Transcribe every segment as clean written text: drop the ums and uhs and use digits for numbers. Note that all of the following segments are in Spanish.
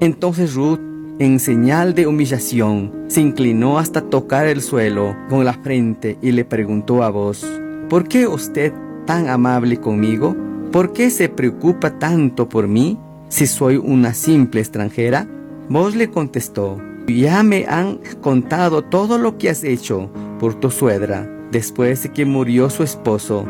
Entonces Ruth, en señal de humillación, se inclinó hasta tocar el suelo con la frente y le preguntó a Booz: ¿por qué usted tan amable conmigo? ¿Por qué se preocupa tanto por mí, si soy una simple extranjera? Booz le contestó: ya me han contado todo lo que has hecho por tu suegra después de que murió su esposo.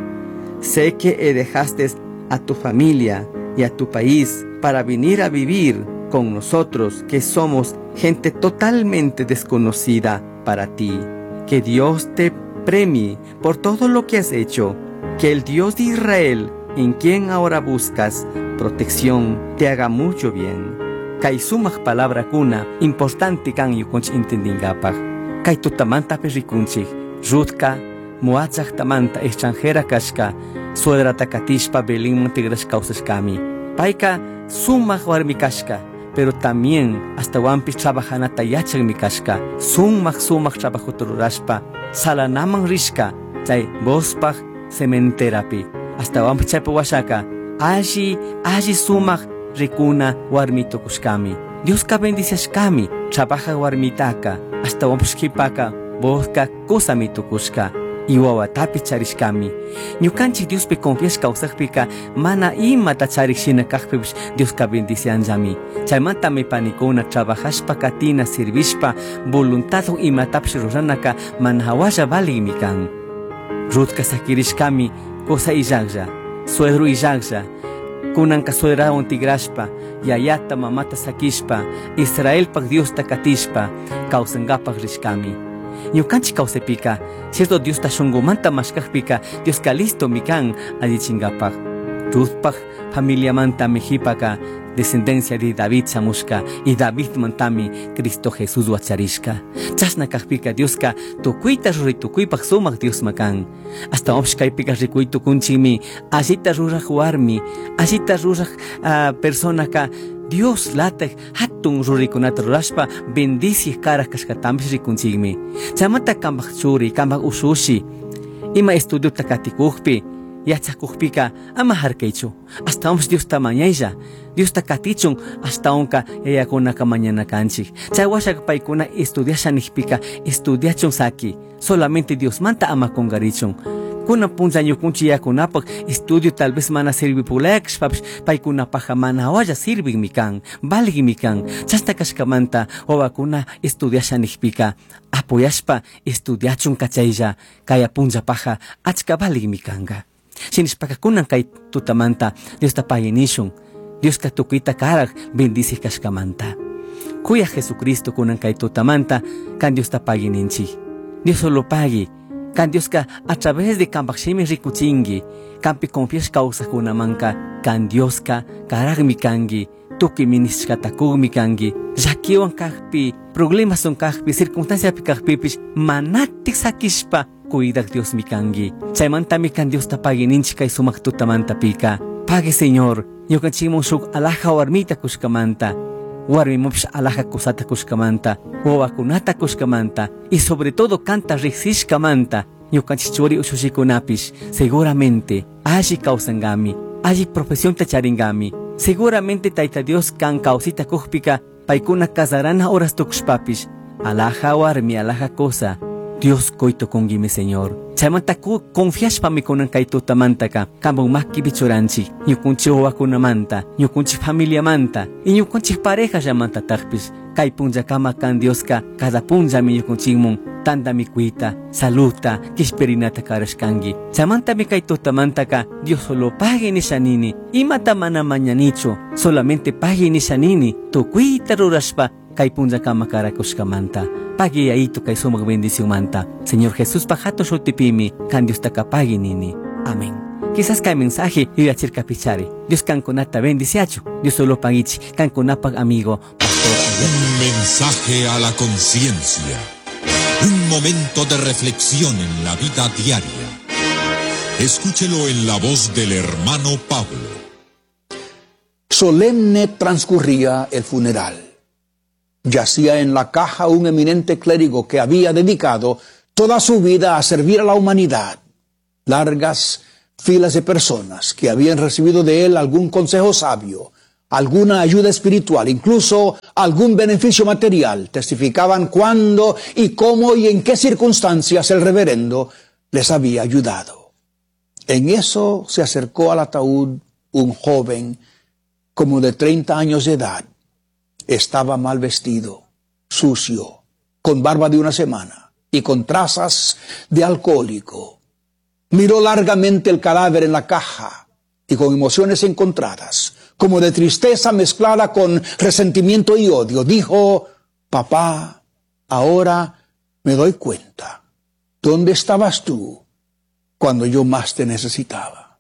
Sé que dejaste a tu familia y a tu país para venir a vivir con nosotros, que somos gente totalmente desconocida para ti. Que Dios te premie por todo lo que has hecho. Que el Dios de Israel, en quien ahora buscas protección, te haga mucho bien. Kay sumak palabra kuna importante kan yukunch intendingapag. Kay tutamanta perikunchik, Ruthka, muatzak tamanta extranjera kashka, suegra takatishpa belin mantigras causas kami. Paika sumak warmi kashka, pero también hasta wampis trabajana tayachak mi kashka, sumak trabajotururashpa, salanaman rishka, chay bospag sementerapi, hasta wampis chaypa washaka, allí sumak rikuna warmito kushkami. Dios ka bendiciashkami, trabaja warmitaka, hasta wampushkipaka, boska kusamito kushka, iwawatapi charishkami. Ñukanchik Dios pe confias kausakpika, mana ima tacharishina kakpish Dios ka bendicianjami. Chaymanta me panikuna trabajashpa katina sirvishpa, voluntado imatapish ruranaka, manhawasha valimikan. Ruthka sakirishkami, cosa illagja, suegro illagja, kunanka suegra ontigrashpa, yayata mamata sakishpa, Israel pak Dios takatishpa, kausangapak rishkami. Ñukanchik kausepika, cierto Dios tashungumanta mashkakpika, Dios kalisto mikan allichingapak. Ruthpak familia manta mejipaka, descendencia de David chamushka, y David mantami Cristo Jesús wacharishka. Chasna kakpika Dios ka tukuita ruritukuipak sumak Dios makan. Hasta opshkaipika rikuitu kunchimi, allita rurak warmi, allita rurak persona ka Dios latek hatun rurikunata rurashpa bendici karak kashkatambis rikunchigmi. Chamata kambak churi, kambak usushi, ima estudio takatikukpi, yachakukpika ama harkeichu. Hasta omsh Dios tamañayja, Dios takatichun hasta onka yayakunaka mañana kanchik. Chaywashak paikuna estudiashanijpika, estudiachun saki. Solamente Dios manta ama kongarichun. Kuna punzaño kunchi yakunapak estudio tal vez mana sirvi puleks paikunapaka mana waya sirvi mikan, valgi mikan. Chasta kashkamanta owakuna estudiashanijpika, apoyashpa estudiachun kachayja, kaya punzapaja achka valgi mikanga. Sinishpaka kunan kay tutamanta Dios tapayenishun, Dios katukita karak bendice kashkamanta. Kuya Jesucristo kunan kay tutamanta kan Dios tapayeninchi. Dios solo pague. Kan Dios ka a través de kambakshimi rikuchingi, kampi confias causa kunamanka, kan Dios ka karagmikangi, tuki minishkatakugmikangi, yakiwan kakpi, problemas son kakpi, circunstancia pi kakpipish, manatik sakishpa, cuidak Dios mikangi. Chaymanta mikan Dios tapagininchi kay sumak tutamanta pika. Pague Señor, yokanchimon shuk alaja warmita kushkamanta, warmimupsh alaja kusata kushkamanta, wawakunata kushkamanta, y sobre todo canta rixishkamanta, yukanchichuri ushushikunapis, seguramente, allí causangami, allí profesión tacharingami, seguramente taita Dios kan causita kuhpika, paikuna casarana horas tukushpapis, alaja warmi, alaja cosa, Dios coito kongime Señor. Chaymanta confias pa mi konan kay tutamantaka, kambong maki bichuranchi, yukunchi owakunamanta, yukunchi familia manta, y yukunchi pareja llamanta takpis, kay punja kama kan Dios ka, cada punja mi yukunchimon, tanda mi kuita, saluta, kisperinata karashkangi. Chaymanta mi kay tutamantaka, Dios solo pague ni shanini, y mata mana mañanicho, solamente pague ni shanini, tu kuita rurashpa, kay punja kama karakushkamanta. Pague ahí tu kay sumak bendición manta. Señor Jesús, pajato shotipimi, kan Dios takapagi nini. Amén. Quizás kay mensaje y a pichari. Dios kankonata bendiciacho. Dios solo pagichi, kankonapag amigo. Un mensaje a la conciencia. Un momento de reflexión en la vida diaria. Escúchelo en la voz del hermano Pablo. Solemne transcurría el funeral. Yacía en la caja un eminente clérigo que había dedicado toda su vida a servir a la humanidad. Largas filas de personas que habían recibido de él algún consejo sabio alguna ayuda espiritual, incluso algún beneficio material. Testificaban cuándo y cómo y en qué circunstancias el reverendo les había ayudado. En eso se acercó al ataúd un joven como de 30 años de edad. Estaba mal vestido, sucio, con barba de una semana y con trazas de alcohólico. Miró largamente el cadáver en la caja y con emociones encontradas, como de tristeza mezclada con resentimiento y odio, dijo: papá, ahora me doy cuenta. ¿Dónde estabas tú cuando yo más te necesitaba?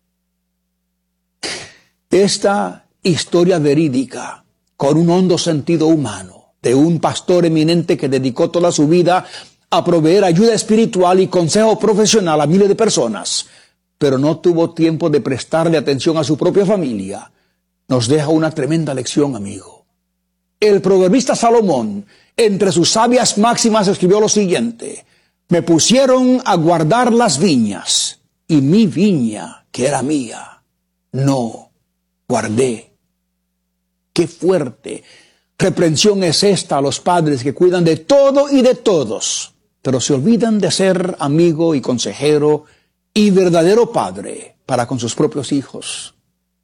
Esta historia verídica, con un hondo sentido humano, de un pastor eminente que dedicó toda su vida a proveer ayuda espiritual y consejo profesional a miles de personas, pero no tuvo tiempo de prestarle atención a su propia familia, nos deja una tremenda lección, amigo. El proverbista Salomón, entre sus sabias máximas, escribió lo siguiente: me pusieron a guardar las viñas, y mi viña, que era mía, no guardé. Qué fuerte reprensión es esta a los padres que cuidan de todo y de todos, pero se olvidan de ser amigo y consejero y verdadero padre para con sus propios hijos.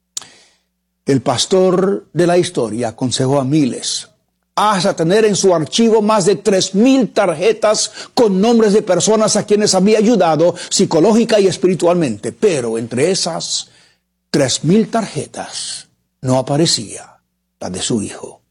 El pastor de la historia aconsejó a miles, hasta tener en su archivo más de 3,000 tarjetas con nombres de personas a quienes había ayudado psicológica y espiritualmente, pero entre esas 3,000 tarjetas no aparecía la de su hijo.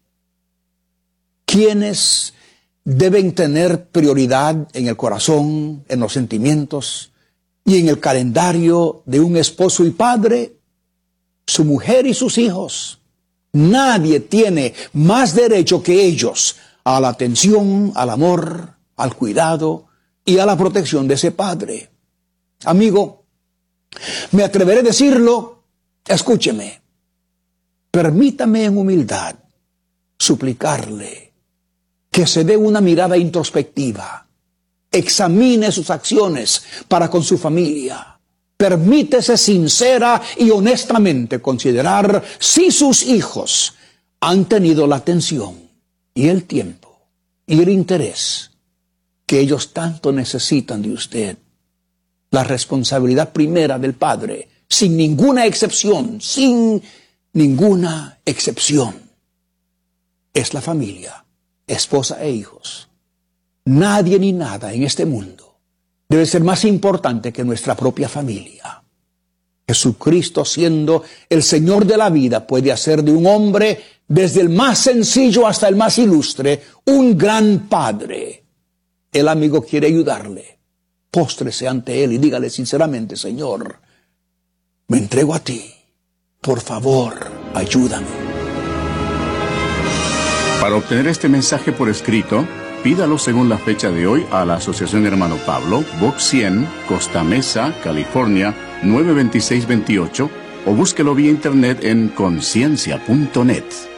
¿Quiénes deben tener prioridad en el corazón, en los sentimientos y en el calendario de un esposo y padre? Su mujer y sus hijos. Nadie tiene más derecho que ellos a la atención, al amor, al cuidado y a la protección de ese padre. Amigo, me atreveré a decirlo, escúcheme. Permítame en humildad suplicarle que se dé una mirada introspectiva, examine sus acciones para con su familia. Permítese sincera y honestamente considerar si sus hijos han tenido la atención y el tiempo y el interés que ellos tanto necesitan de usted. La responsabilidad primera del padre, sin ninguna excepción, es la familia, esposa e hijos. Nadie ni nada en este mundo debe ser más importante que nuestra propia familia. Jesucristo, siendo el Señor de la vida, puede hacer de un hombre, desde el más sencillo hasta el más ilustre, un gran padre. El amigo quiere ayudarle. Póstrese ante Él y dígale sinceramente: Señor, me entrego a ti. Por favor, ayúdame. Para obtener este mensaje por escrito, pídalo según la fecha de hoy a la Asociación Hermano Pablo, Box 100, Costa Mesa, California, 92628, o búsquelo vía internet en conciencia.net.